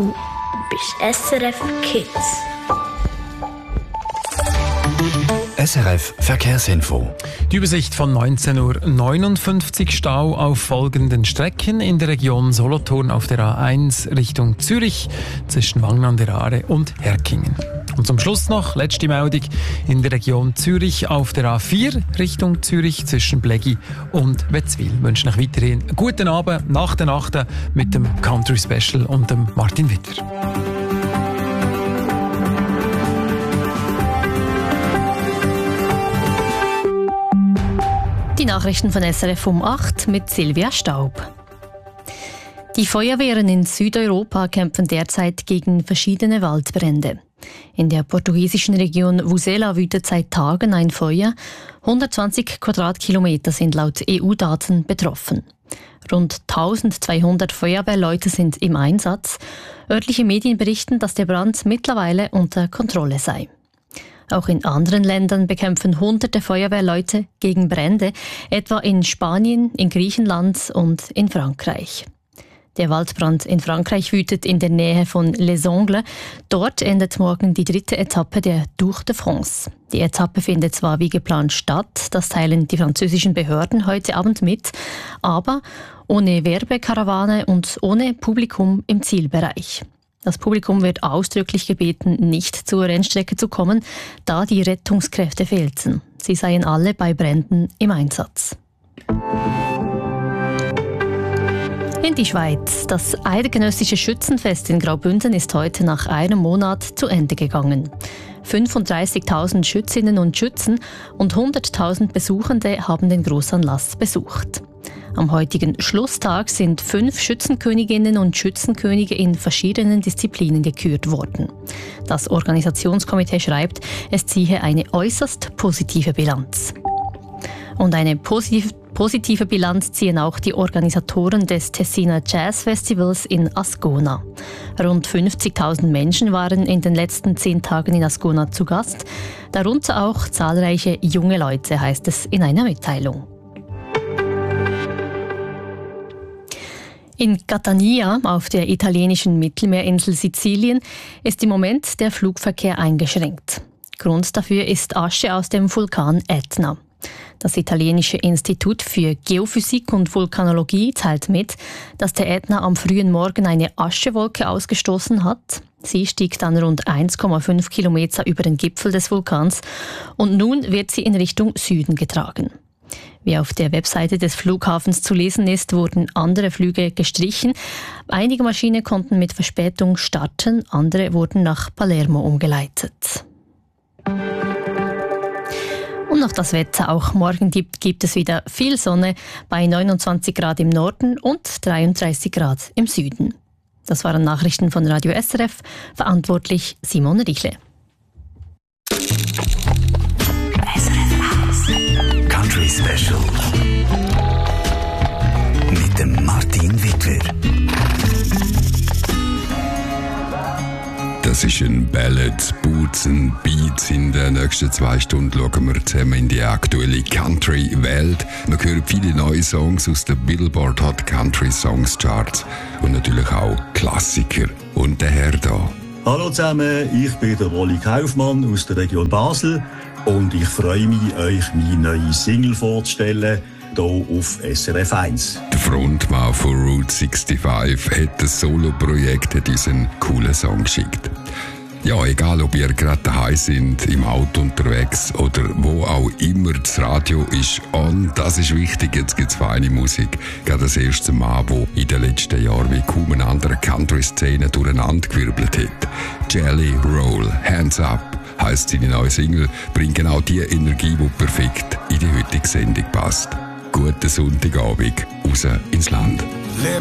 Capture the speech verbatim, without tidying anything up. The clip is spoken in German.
Du bist S R F Kids. S R F Verkehrsinfo. Die Übersicht von neunzehn Uhr neunundfünfzig. Stau auf folgenden Strecken in der Region Solothurn auf der A eins Richtung Zürich zwischen Wangen an der Aare und Herkingen. Und zum Schluss noch letzte Meldung in der Region Zürich auf der A vier Richtung Zürich zwischen Bleggi und Wetzwil. Ich wünsche euch weiterhin einen guten Abend nach der Nacht mit dem Country Special und dem Martin Witter. Die Nachrichten von S R F um acht mit Silvia Staub. Die Feuerwehren in Südeuropa kämpfen derzeit gegen verschiedene Waldbrände. In der portugiesischen Region Vusela wütet seit Tagen ein Feuer. hundertzwanzig Quadratkilometer sind laut E U-Daten betroffen. Rund eintausendzweihundert Feuerwehrleute sind im Einsatz. Örtliche Medien berichten, dass der Brand mittlerweile unter Kontrolle sei. Auch in anderen Ländern bekämpfen hunderte Feuerwehrleute gegen Brände, etwa in Spanien, in Griechenland und in Frankreich. Der Waldbrand in Frankreich wütet in der Nähe von Les Angles. Dort endet morgen die dritte Etappe der Tour de France. Die Etappe findet zwar wie geplant statt, das teilen die französischen Behörden heute Abend mit, aber ohne Werbekarawane und ohne Publikum im Zielbereich. Das Publikum wird ausdrücklich gebeten, nicht zur Rennstrecke zu kommen, da die Rettungskräfte fehlten. Sie seien alle bei Bränden im Einsatz. In die Schweiz. Das Eidgenössische Schützenfest in Graubünden ist heute nach einem Monat zu Ende gegangen. fünfunddreißigtausend Schützinnen und Schützen und hunderttausend Besuchende haben den Grossanlass besucht. Am heutigen Schlusstag sind fünf Schützenköniginnen und Schützenkönige in verschiedenen Disziplinen gekürt worden. Das Organisationskomitee schreibt, es ziehe eine äußerst positive Bilanz. Und eine positive Positive Bilanz ziehen auch die Organisatoren des Tessiner Jazz Festivals in Ascona. Rund fünfzigtausend Menschen waren in den letzten zehn Tagen in Ascona zu Gast, darunter auch zahlreiche junge Leute, heißt es in einer Mitteilung. In Catania, auf der italienischen Mittelmeerinsel Sizilien, ist im Moment der Flugverkehr eingeschränkt. Grund dafür ist Asche aus dem Vulkan Ätna. Das italienische Institut für Geophysik und Vulkanologie teilt mit, dass der Ätna am frühen Morgen eine Aschewolke ausgestoßen hat. Sie stieg dann rund eins Komma fünf Kilometer über den Gipfel des Vulkans und nun wird sie in Richtung Süden getragen. Wie auf der Webseite des Flughafens zu lesen ist, wurden andere Flüge gestrichen. Einige Maschinen konnten mit Verspätung starten, andere wurden nach Palermo umgeleitet. Und noch das Wetter. Auch morgen gibt, gibt es wieder viel Sonne bei neunundzwanzig Grad im Norden und dreiunddreißig Grad im Süden. Das waren Nachrichten von Radio S R F. Verantwortlich Simon Richle. S R F Country Special mit dem Martin Witter. Das ist ein Ballad, Boots and Beats. In den nächsten zwei Stunden schauen wir zusammen in die aktuelle Country-Welt. Wir hören viele neue Songs aus den Billboard Hot Country Songs Charts und natürlich auch Klassiker. Und der Herr da. Hallo zusammen, ich bin der Wally Kaufmann aus der Region Basel und ich freue mich, euch meine neue Single vorzustellen, hier auf S R F eins. Der Frontmann von Route sechsundsiebzig hat ein Solo-Projekt, hat uns einen coolen Song geschickt. Ja, egal ob ihr gerade daheim sind, im Auto unterwegs oder wo auch immer, das Radio ist on. Das ist wichtig, jetzt gibt es feine Musik. Gerade das erste Mal, wo in den letzten Jahren wie kaum eine andere Country-Szene durcheinandergewirbelt hat. Jelly Roll, Hands Up heisst seine neue Single, bringt genau die Energie, die perfekt in die heutige Sendung passt. Guten Sonntagabend, raus ins Land.